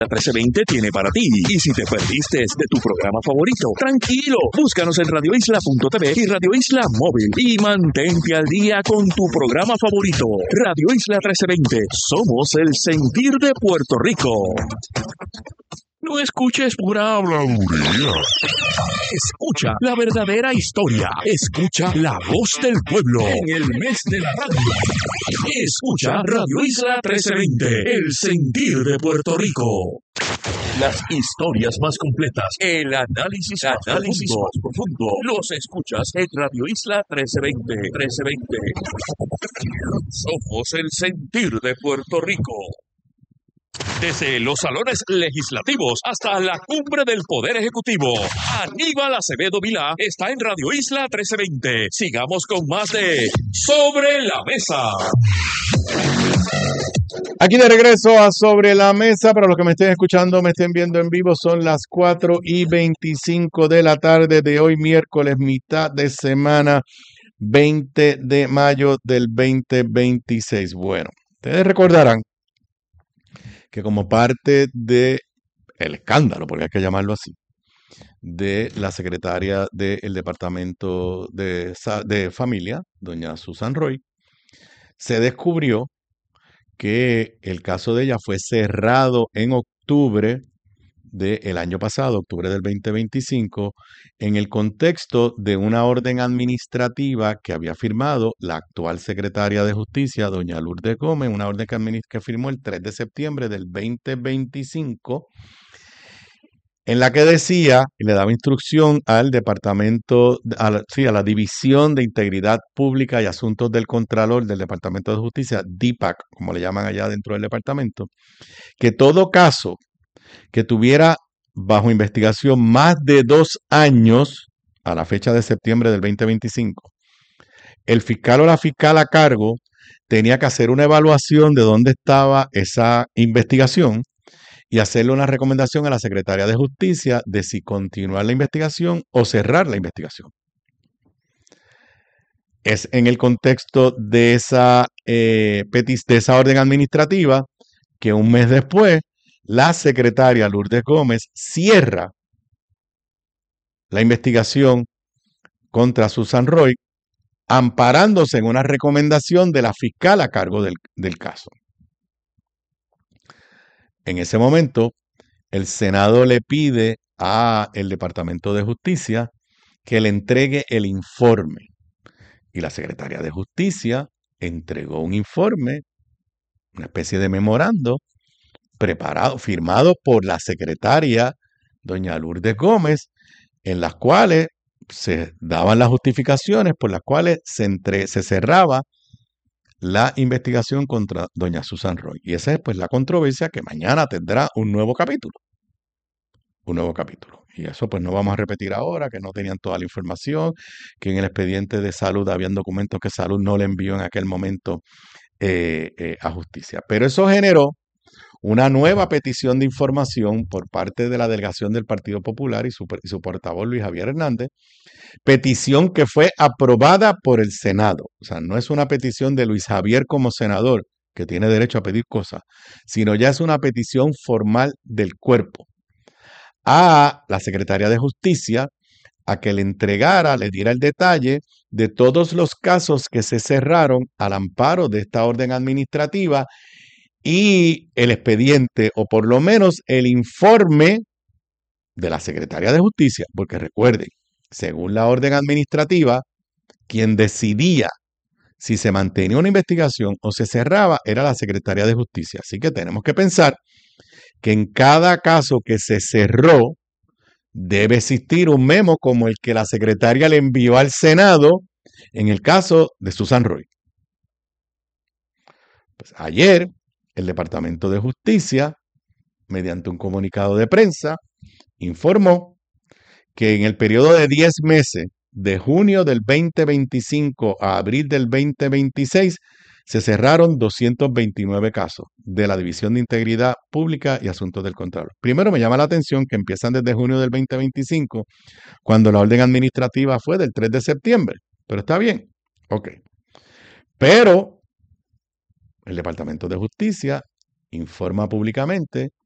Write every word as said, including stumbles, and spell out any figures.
La trece veinte tiene para ti. Y si te perdiste de tu programa favorito, tranquilo, búscanos en radio isla punto t v y Radio Isla Móvil y mantente al día con tu programa favorito. Radio Isla trece veinte, somos el sentir de Puerto Rico. No escuches pura habladuría. Escucha la verdadera historia. Escucha la voz del pueblo en el mes de la radio. Escucha Radio Isla trece veinte, el sentir de Puerto Rico. Las historias más completas, el análisis, análisis más profundo, los escuchas en Radio Isla trece veinte. trece veinte. Somos el sentir de Puerto Rico. Desde los salones legislativos hasta la cumbre del Poder Ejecutivo, Aníbal Acevedo Vilá está en Radio Isla trece veinte. Sigamos con más de Sobre la Mesa. Aquí de regreso a Sobre la Mesa. Para los que me estén escuchando, me estén viendo en vivo, son las cuatro y veinticinco de la tarde de hoy, miércoles, mitad de semana, veinte de mayo del veinte veintiséis. Bueno, ustedes recordarán que como parte del escándalo, porque hay que llamarlo así, de la secretaria del Departamento de, de Familia, doña Susan Roy, se descubrió que el caso de ella fue cerrado en octubre del año pasado, octubre del veinte veinticinco, en el contexto de una orden administrativa que había firmado la actual secretaria de Justicia, doña Lourdes Gómez, una orden que, que firmó el tres de septiembre del veinte veinticinco, en la que decía y le daba instrucción al departamento, a la, sí, a la División de Integridad Pública y Asuntos del Contralor del Departamento de Justicia, D I P A C, como le llaman allá dentro del departamento, que todo caso que tuviera bajo investigación más de dos años a la fecha de septiembre del veinte veinticinco, el fiscal o la fiscal a cargo tenía que hacer una evaluación de dónde estaba esa investigación y hacerle una recomendación a la Secretaría de Justicia de si continuar la investigación o cerrar la investigación. Es en el contexto de esa, eh, petis, de esa orden administrativa que un mes después la secretaria Lourdes Gómez cierra la investigación contra Susan Roy, amparándose en una recomendación de la fiscal a cargo del, del caso. En ese momento, el Senado le pide al Departamento de Justicia que le entregue el informe. Y la secretaria de Justicia entregó un informe, una especie de memorando, preparado, firmado por la secretaria doña Lourdes Gómez, en las cuales se daban las justificaciones por las cuales se, entre, se cerraba la investigación contra doña Susan Roy. Y esa es pues la controversia que mañana tendrá un nuevo capítulo. Un nuevo capítulo. Y eso pues no vamos a repetir ahora, que no tenían toda la información, que en el expediente de salud habían documentos que salud no le envió en aquel momento eh, eh, a justicia. Pero eso generó una nueva petición de información por parte de la delegación del Partido Popular y su, y su portavoz Luis Javier Hernández, petición que fue aprobada por el Senado. O sea, no es una petición de Luis Javier como senador, que tiene derecho a pedir cosas, sino ya es una petición formal del cuerpo a la Secretaría de Justicia a que le entregara, le diera el detalle de todos los casos que se cerraron al amparo de esta orden administrativa y el expediente, o por lo menos el informe de la Secretaría de Justicia, porque recuerden, según la orden administrativa, quien decidía si se mantenía una investigación o se cerraba era la Secretaría de Justicia. Así que tenemos que pensar que en cada caso que se cerró debe existir un memo como el que la secretaria le envió al Senado en el caso de Susan Roy. Pues ayer el Departamento de Justicia, mediante un comunicado de prensa, informó que en el periodo de diez meses, de junio del veinte veinticinco a abril del veinte veintiséis, se cerraron doscientos veintinueve casos de la División de Integridad Pública y Asuntos del Contralor. Primero me llama la atención que empiezan desde junio del veinte veinticinco, cuando la orden administrativa fue del tres de septiembre. Pero está bien, ok. Pero el Departamento de Justicia informa públicamente